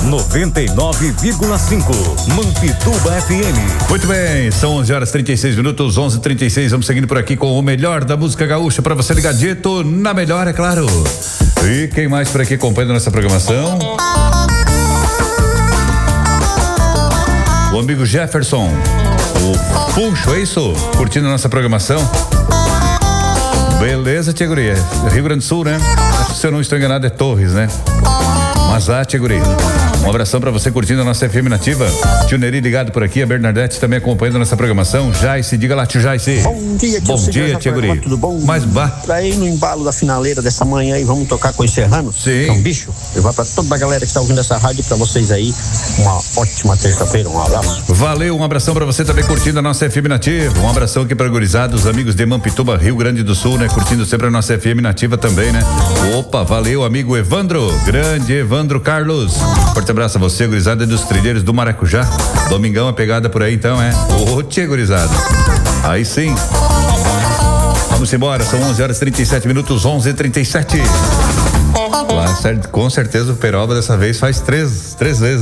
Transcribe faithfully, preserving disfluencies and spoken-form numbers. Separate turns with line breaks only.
noventa e nove vírgula cinco. Mampituba F M.
Muito bem, são onze horas e trinta e seis minutos, onze e trinta e seis. Vamos seguindo por aqui com o melhor da música gaúcha para você ligadito na melhor, é claro. E quem mais por aqui acompanhando nossa programação? O amigo Jefferson, o Funcho, é isso? Curtindo a nossa programação. Beleza, tia guria. Rio Grande do Sul, né? Se eu não estou enganado é Torres, né? Mas lá, tia guria. Um abração pra você curtindo a nossa F M Nativa. Tio Neri ligado por aqui, a Bernadette também acompanhando a nossa programação. Jaice, diga lá, tio Jaice.
Bom dia, tio
Bom dia, tia guria.
Tudo bom?
Mas vá.
Pra ir no embalo da finaleira dessa manhã aí, vamos tocar com os serranos?
Sim.
É um bicho. Eu vou pra toda a galera que está ouvindo essa rádio, pra vocês aí, uma ótima terça-feira, um abraço.
Valeu, um abração pra você também curtindo a nossa F M Nativa. Um abração aqui pra gurizada, os amigos de Mampituba, Rio Grande do Sul, né? Curtindo sempre a nossa F M Nativa também, né? Opa, valeu, amigo Evandro, grande Evandro Carlos. Forte abraço a você, gurizada dos trilheiros do Maracujá. Domingão a pegada por aí então, é? Ô, tia gurizada. Aí sim. Vamos embora, são onze horas e trinta e sete minutos, onze e trinta e sete. Lá, com certeza o Peroba dessa vez faz três, três vezes.